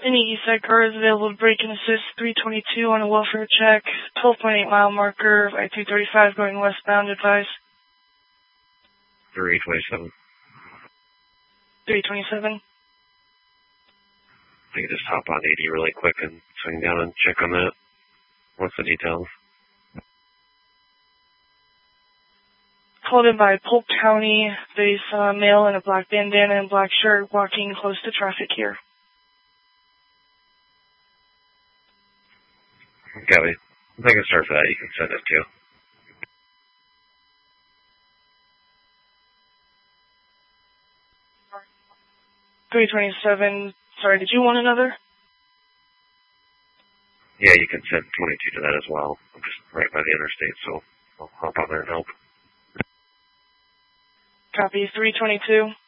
Any east side car is available to brake and assist 322 on a welfare check. 12.8 mile marker, I-235 going westbound, advise. 327. 327. I can just hop on 80 really quick and swing down and check on that. What's the details? Called in by Polk County. They saw a male in a black bandana and black shirt walking close to traffic here. Copy. If I can start for that, you can send it too. .327. Sorry, did you want another? Yeah, you can send 22 to that as well. I'm just right by the interstate, so I'll hop on there and help. Copy. 322.